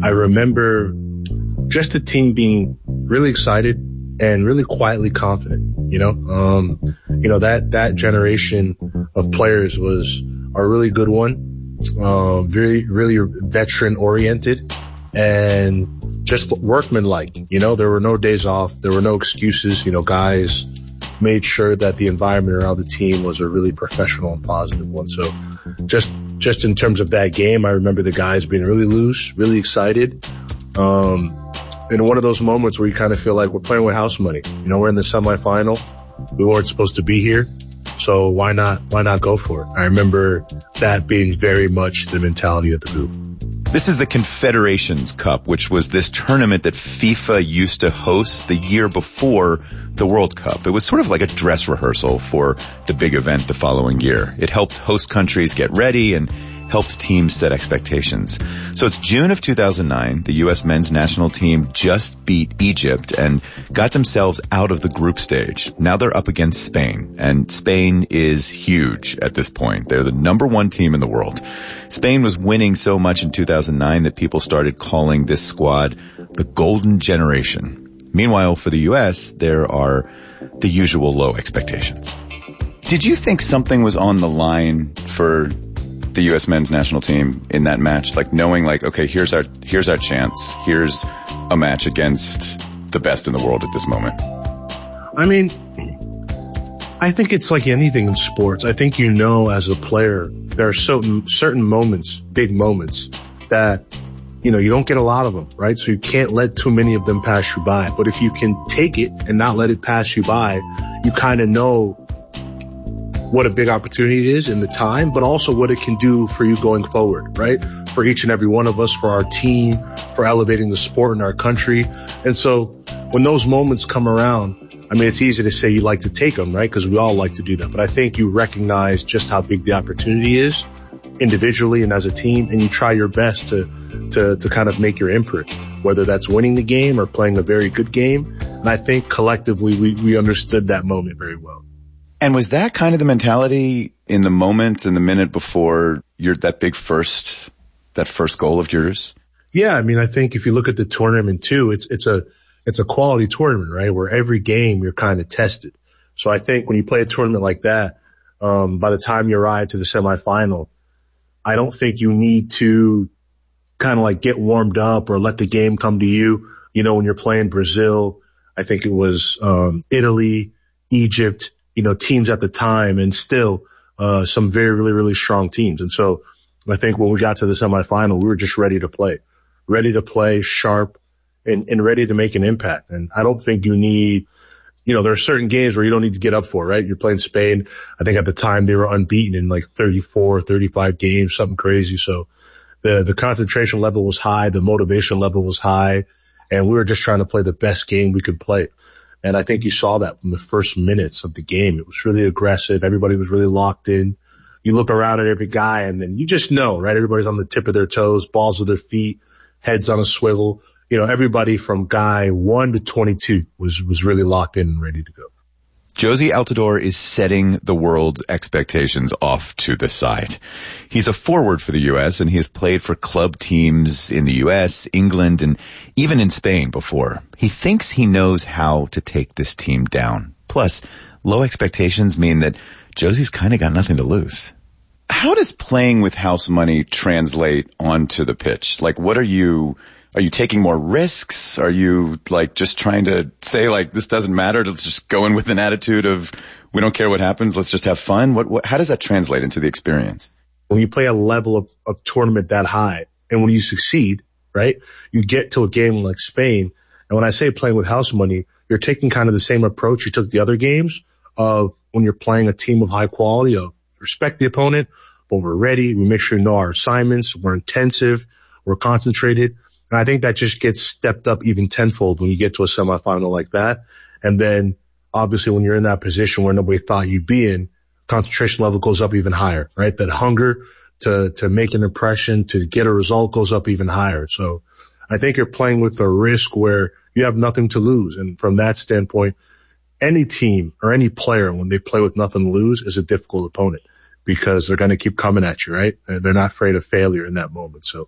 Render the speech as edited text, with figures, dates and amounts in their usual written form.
I remember just the team being really excited and really quietly confident, that generation of players was a really good one, really veteran oriented and just workmanlike. There were no days off. There were no excuses. Guys made sure that the environment around the team was a really professional and positive one. So just in terms of that game, I remember the guys being really loose, really excited. In one of those moments where you kind of feel like we're playing with house money. We're in the semifinal. We weren't supposed to be here. So why not go for it? I remember that being very much the mentality of the group. This is the Confederations Cup, which was this tournament that FIFA used to host the year before the World Cup. It was sort of like a dress rehearsal for the big event the following year. It helped host countries get ready and helped teams set expectations. So it's June of 2009. The U.S. men's national team just beat Egypt and got themselves out of the group stage. Now they're up against Spain, and Spain is huge at this point. They're the number one team in the world. Spain was winning so much in 2009 that people started calling this squad the Golden Generation. Meanwhile, for the U.S., there are the usual low expectations. Did you think something was on the line for the U.S. men's national team in that match, like knowing like, okay, here's our chance. Here's a match against the best in the world at this moment? I mean, I think it's like anything in sports. I think as a player, there are certain moments, big moments that, you don't get a lot of them, right? So you can't let too many of them pass you by. But if you can take it and not let it pass you by, you kind of know what a big opportunity it is in the time, but also what it can do for you going forward, right? For each and every one of us, for our team, for elevating the sport in our country. And so when those moments come around, I mean, it's easy to say you like to take them, right? Because we all like to do that. But I think you recognize just how big the opportunity is individually and as a team, and you try your best to kind of make your imprint, whether that's winning the game or playing a very good game. And I think collectively we understood that moment very well. And was that kind of the mentality in the moment, in the minute before that first goal of yours? Yeah, I mean, I think if you look at the tournament too, it's a quality tournament, right? Where every game you're kind of tested. So I think when you play a tournament like that, by the time you arrive to the semifinal, I don't think you need to kind of like get warmed up or let the game come to you. When you're playing Brazil, I think it was, Italy, Egypt, teams at the time, and still, some very, really, really strong teams. And so I think when we got to the semifinal, we were just ready to play sharp and ready to make an impact. And I don't think you need, there are certain games where you don't need to get up for, right? You're playing Spain. I think at the time they were unbeaten in like 34, 35 games, something crazy. So the concentration level was high. The motivation level was high. And we were just trying to play the best game we could play. And I think you saw that from the first minutes of the game. It was really aggressive. Everybody was really locked in. You look around at every guy and then you just know, right? Everybody's on the tip of their toes, balls of their feet, heads on a swivel. Everybody from guy 1 to 22 was really locked in and ready to go. Jozy Altidore is setting the world's expectations off to the side. He's a forward for the U.S. and he has played for club teams in the U.S., England, and even in Spain before. He thinks he knows how to take this team down. Plus, low expectations mean that Jozy's kind of got nothing to lose. How does playing with house money translate onto the pitch? Like, are you taking more risks? Are you like just trying to say like, this doesn't matter? Let's just go in with an attitude of, we don't care what happens. Let's just have fun. How does that translate into the experience? When you play a level of tournament that high and when you succeed, right, you get to a game like Spain. And when I say playing with house money, you're taking kind of the same approach you took the other games of when you're playing a team of high quality of respect the opponent, but we're ready. We make sure we know our assignments. We're intensive. We're concentrated. And I think that just gets stepped up even tenfold when you get to a semifinal like that. And then obviously when you're in that position where nobody thought you'd be in, concentration level goes up even higher, right? That hunger to make an impression, to get a result goes up even higher. So I think you're playing with a risk where you have nothing to lose. And from that standpoint, any team or any player, when they play with nothing to lose, is a difficult opponent because they're going to keep coming at you, right? They're not afraid of failure in that moment. So